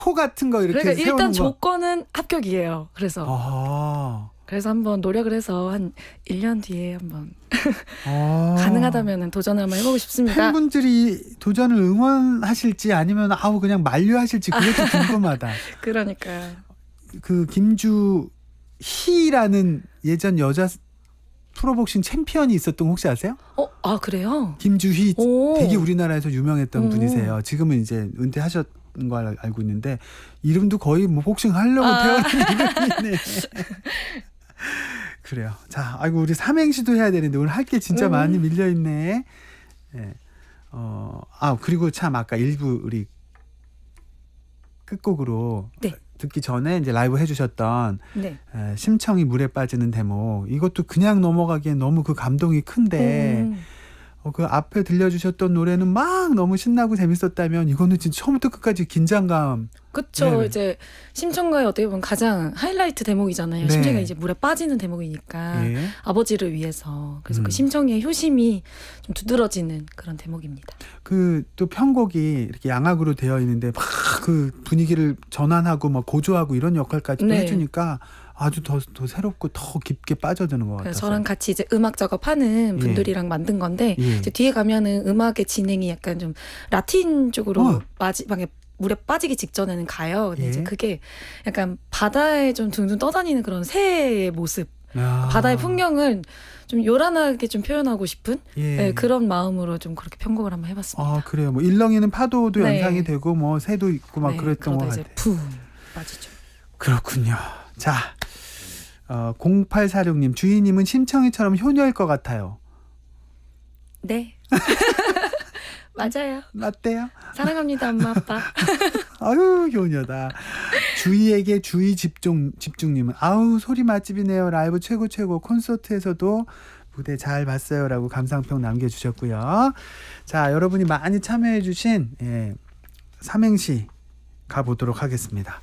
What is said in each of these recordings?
포 같은 거 이렇게 그러니까 세우는 일단 거. 조건은 합격이에요. 그래서 한번 노력을 해서 한 1년 뒤에 한번 가능하다면 도전을 한번 해보고 싶습니다. 팬분들이 도전을 응원하실지 아니면 그냥 만류하실지 그것도 궁금하다. 그러니까요. 그 김주희라는 예전 여자 프로복싱 챔피언이 있었던 거 혹시 아세요? 그래요? 김주희 오. 되게 우리나라에서 유명했던 분이세요. 지금은 이제 은퇴하셨 걸 알고 있는데 이름도 거의 뭐 복싱 하려고 태어난 이름이네. 그래요. 자, 우리 삼행시도 해야 되는데 오늘 할 게 진짜 많이 밀려 있네. 네. 그리고 참 아까 일부 우리 끝곡으로 듣기 전에 이제 라이브 해주셨던 심청이 물에 빠지는 대목, 이것도 그냥 넘어가기엔 너무 그 감동이 큰데 그 앞에 들려주셨던 노래는 막 너무 신나고 재밌었다면 이거는 진짜 처음부터 끝까지 긴장감. 그쵸. 이제 심청가의 어떻게 보면 가장 하이라이트 대목이잖아요. 심청이가 이제 물에 빠지는 대목이니까 아버지를 위해서. 그래서 그 심청이의 효심이 좀 두드러지는 그런 대목입니다. 그 또 편곡이 이렇게 양악으로 되어 있는데 막 그 분위기를 전환하고 막 고조하고 이런 역할까지 해주니까 아주 더 새롭고 더 깊게 빠져드는 것 같아요. 저랑 같이 이제 음악 작업하는 분들이랑 만든 건데 이제 뒤에 가면은 음악의 진행이 약간 좀 라틴 쪽으로 마지막에 물에 빠지기 직전에는 가요. 근데 이제 그게 약간 바다에 좀 둥둥 떠다니는 그런 새의 모습, 바다의 풍경을 좀 요란하게 좀 표현하고 싶은 그런 마음으로 좀 그렇게 편곡을 한번 해봤습니다. 그래요. 뭐 일렁이는 파도도 연상이 되고 뭐 새도 있고 막 그랬던 것 같아요. 이제 푹 빠지죠. 그렇군요. 자, 0846님, 주희님은 심청이처럼 효녀일 것 같아요. 네. 맞아요. 맞대요. 사랑합니다, 엄마 아빠. 아유, 효녀다. 주희에게 주희 집중님은 소리 맛집이네요. 라이브 최고 콘서트에서도 무대 잘 봤어요라고 감상평 남겨주셨고요. 자, 여러분이 많이 참여해주신 삼행시 가보도록 하겠습니다.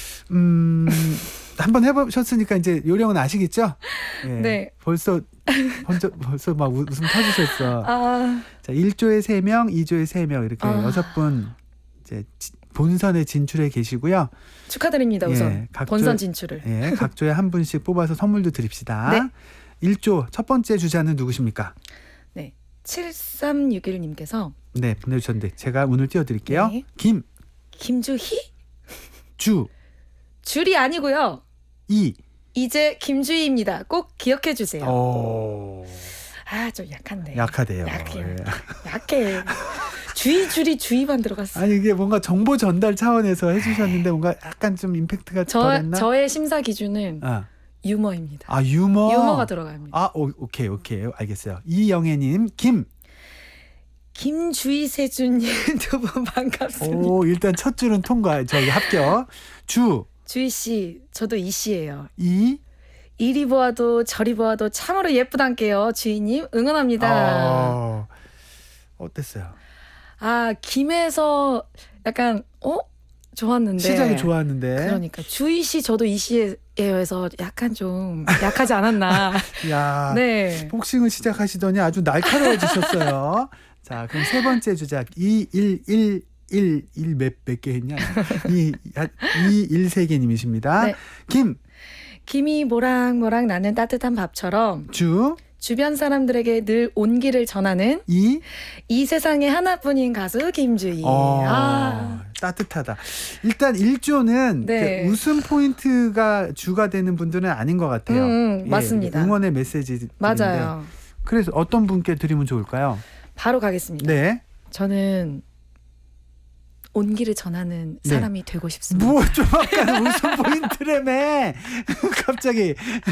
한번 해보셨으니까 이제 요령은 아시겠죠? 네. 벌써 막 웃음 터지셨어. 자, 1조에 3명, 2조에 3명 이렇게 6분 이제 본선에 진출해 계시고요. 축하드립니다. 우선 본선 진출을. 각 조에 한 분씩 뽑아서 선물도 드립시다. 네. 1조 첫 번째 주자는 누구십니까? 네, 7361님께서 보내주셨는데 제가 오늘 띄워드릴게요. 네. 김주희, 줄이 아니고요. 이제 김주희입니다. 꼭 기억해 주세요. 좀 약한데. 약하대요. 약해. 주희만 들어갔어요. 아니 이게 뭔가 정보 전달 차원에서 해주셨는데 뭔가 약간 좀 임팩트가 덜했나? 저의 심사 기준은 유머입니다. 유머가 들어갑니다. 오케이 알겠어요. 이영애님, 김주희세준님 두 분 반갑습니다. 일단 첫 줄은 통과. 저희 합격. 주희 씨, 저도 이 씨예요. 이리 보아도 저리 보아도 참으로 예쁘단께요. 주희님 응원합니다. 어땠어요? 김에서 약간 좋았는데 시작이 좋았는데. 그러니까 주희 씨 저도 이 씨예요 해서 약간 좀 약하지 않았나. 야, 네. 복싱을 시작하시더니 아주 날카로워지셨어요. 자, 그럼 세 번째 주작 211 몇 개 했냐? 213개님이십니다. 네. 김이 모락모락 나는 따뜻한 밥처럼 주변 사람들에게 늘 온기를 전하는 이 세상에 하나뿐인 가수 김주희. 따뜻하다. 일단 1조는 웃음 포인트가 주가 되는 분들은 아닌 것 같아요. 맞습니다. 응원의 메시지. 맞아요. 그래서 어떤 분께 드리면 좋을까요? 바로 가겠습니다. 네. 저는 온기를 전하는 사람이 되고 싶습니다. 뭐 좀 아까 웃음 포인트라며. 갑자기.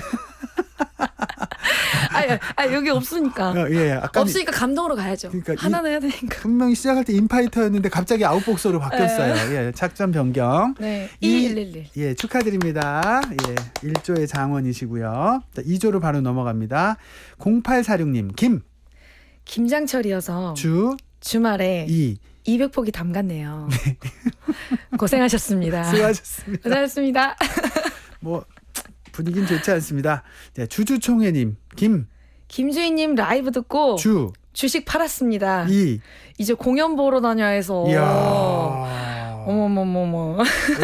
여기 없으니까. 없으니까 감동으로 가야죠. 그러니까 하나는 해야 되니까. 분명히 시작할 때 인파이터였는데 갑자기 아웃복서로 바뀌었어요. 작전 변경. 네. 2111. 축하드립니다. 1조의 장원이시고요. 2조로 바로 넘어갑니다. 0846님, 김장철이어서 주말에 200포기 담갔네요. 네. 고생하셨습니다. 수고하셨습니다. 뭐 분위기는 좋지 않습니다. 주주총회님, 김주희님 라이브 듣고 주식 팔았습니다. 이제 공연 보러 다녀야 해서 어머머머머.